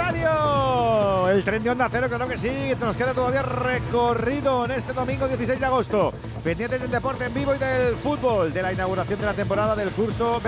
estadio. El tren de Onda Cero, claro que sí. Nos queda todavía recorrido en este domingo 16 de agosto. Pendientes del deporte en vivo y del fútbol, de la inauguración de la temporada del curso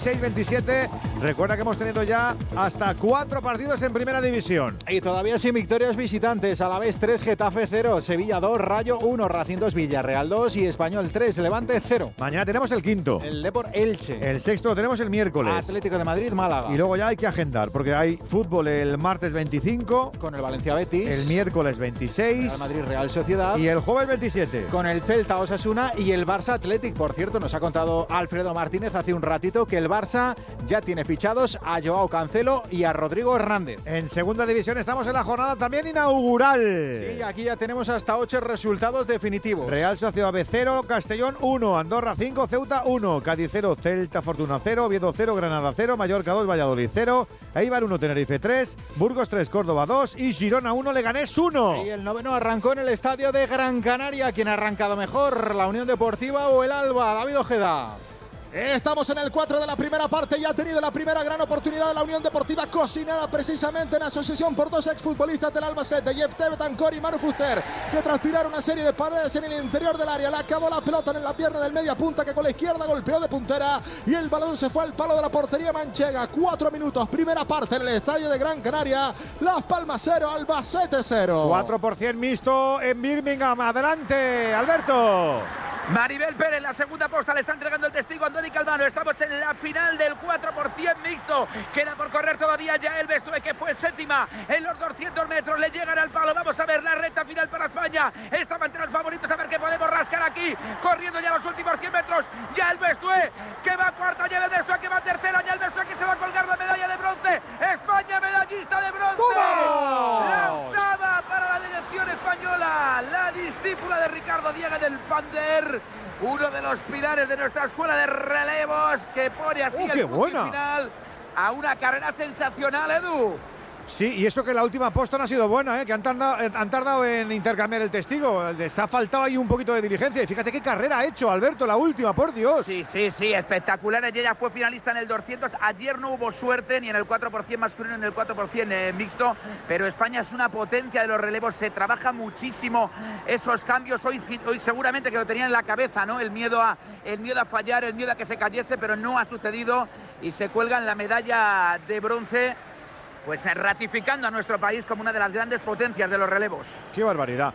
26-27. Recuerda que hemos tenido ya hasta 4 partidos en primera división. Y todavía sin victorias visitantes. Alavés 3, Getafe 0, Sevilla 2, Rayo 1, Racing 2, Villarreal 2 y Español 3, Levante 0. Mañana tenemos el quinto. El Depor Elche. El sexto lo tenemos el miércoles. Atlético de Madrid, Málaga. Y luego ya hay que agendar, porque hay fútbol el martes 25. Con el Valencia Betis. El miércoles 26. Real Madrid, Real Sociedad. Y el jueves 27. Con el Celta Osasuna y el Barça Athletic. Por cierto, nos ha contado Alfredo Martínez hace un ratito que el Barça ya tiene fichados a Joao Cancelo y a Rodrigo Hernández. En segunda división estamos en la jornada también inaugural. Sí, aquí ya tenemos hasta 8 resultados definitivos. Real Sociedad B 0, Castellón 1, Andorra 5, Ceuta 1, Cádiz 0, Celta Fortuna 0, Oviedo 0, Granada 0, Mallorca 2, Valladolid 0, Eibar 1, Tenerife 3, Burgos 3, Córdoba 2 y Girona 1, Leganés 1. Y el noveno arrancó en el estadio de Gran Canaria. ¿Quién ha arrancado mejor? ¿La Unión Deportiva o el Alba? David Ojeda. Estamos en el 4 de la primera parte y ha tenido la primera gran oportunidad de la Unión Deportiva, cocinada precisamente en asociación por dos exfutbolistas del Albacete, Yefté Betancor y Manu Fuster, que tras tirar una serie de paredes en el interior del área, le acabó la pelota en la pierna del media punta, que con la izquierda golpeó de puntera y el balón se fue al palo de la portería manchega. 4 minutos, primera parte en el estadio de Gran Canaria. Las Palmas 0, Albacete 0. 4% mixto en Birmingham. Adelante, Alberto. Maribel Pérez, la segunda posta, le está entregando el testigo a Andoni Calvano. Estamos en la final del 4% mixto. Queda por correr todavía ya el Bestue, que fue séptima en los 200 metros. Le llegan al palo. Vamos a ver la recta final para España. Estaban entre los favoritos, a ver qué podemos rascar aquí. Corriendo ya los últimos 100 metros. Ya el Bestue, que va cuarta. Ya el Bestue, que va tercera. Ya el Bestue, que se va a colgar la medalla de bronce. España, medallista de bronce. ¡Vamos! La octava para la delegación española. La discípula de Ricardo Diega del Pander. Uno de los pilares de nuestra escuela de relevos, que pone así el punto final a una carrera sensacional, Edu. Sí, y eso que la última posta no ha sido buena, que han tardado en intercambiar el testigo. Les ha faltado ahí un poquito de diligencia. Y fíjate qué carrera ha hecho Alberto, la última, por Dios. Sí, espectacular. Ella fue finalista en el 200. Ayer no hubo suerte ni en el 4% masculino ni en el 4% mixto, pero España es una potencia de los relevos. Se trabaja muchísimo esos cambios. Hoy seguramente que lo tenían en la cabeza, ¿no? El miedo a fallar, el miedo a que se cayese, pero no ha sucedido y se cuelgan la medalla de bronce. Pues ratificando a nuestro país como una de las grandes potencias de los relevos. ¡Qué barbaridad!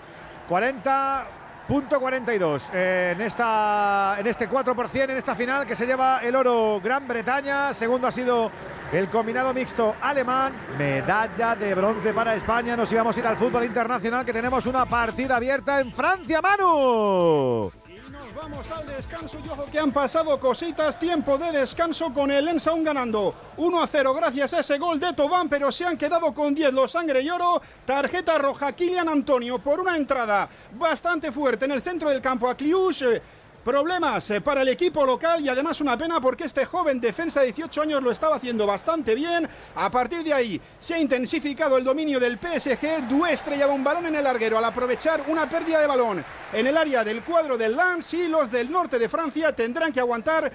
40.42 en este 4%, en esta final, que se lleva el oro Gran Bretaña. Segundo ha sido el combinado mixto alemán. Medalla de bronce para España. Nos íbamos a ir al fútbol internacional, que tenemos una partida abierta en Francia, Manu. Vamos al descanso y ojo que han pasado cositas. Tiempo de descanso con el Lens aún ganando 1-0 gracias a ese gol de Thauvin, pero se han quedado con 10 los sangre y oro. Tarjeta roja Kylian Antonio por una entrada bastante fuerte en el centro del campo a Clius. Problemas para el equipo local y además una pena porque este joven defensa de 18 años lo estaba haciendo bastante bien. A partir de ahí se ha intensificado el dominio del PSG. Doué estrellaba un balón en el larguero al aprovechar una pérdida de balón en el área del cuadro del Lens, y los del norte de Francia tendrán que aguantar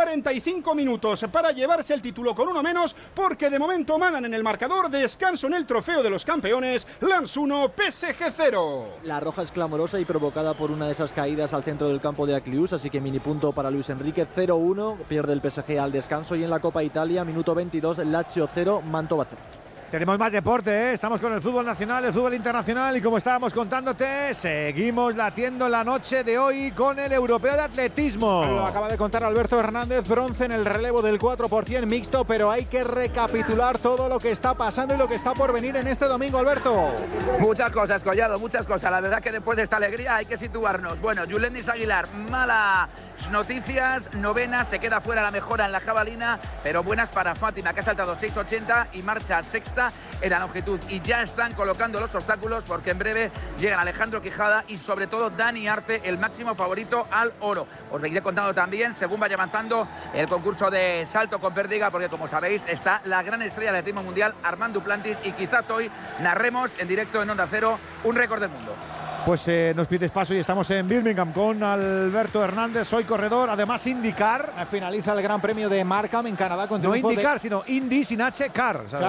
45 minutos para llevarse el título con uno menos, porque de momento mandan en el marcador. Descanso en el trofeo de los campeones. Lens 1, PSG 0. La roja es clamorosa y provocada por una de esas caídas al centro del campo de Aclius, así que mini punto para Luis Enrique. 0-1, pierde el PSG al descanso. Y en la Copa Italia, minuto 22, Lazio 0, Mantova 0. Tenemos más deporte, Estamos con el fútbol nacional, el fútbol internacional, y como estábamos contándote, seguimos latiendo la noche de hoy con el europeo de atletismo. Lo acaba de contar Alberto Hernández, bronce en el relevo del 4% mixto, pero hay que recapitular todo lo que está pasando y lo que está por venir en este domingo, Alberto. Muchas cosas, Collado, muchas cosas. La verdad que después de esta alegría hay que situarnos. Bueno, Yulendis Aguilar, malas noticias, novena, se queda fuera la mejora en la jabalina, pero buenas para Fátima, que ha saltado 6.80 y marcha sexta en la longitud. Y ya están colocando los obstáculos, porque en breve llegan Alejandro Quijada y sobre todo Dani Arce, el máximo favorito al oro. Os seguiré contando también según vaya avanzando el concurso de salto con pértiga, porque como sabéis está la gran estrella del atletismo mundial, Armand Duplantis, y quizás hoy narremos en directo en Onda Cero un récord del mundo. Pues nos pides paso y estamos en Birmingham con Alberto Hernández. Soy corredor, además IndyCar. Finaliza el Gran Premio de Markham en Canadá con no triunfo IndyCar, sino Indy sin H, Car.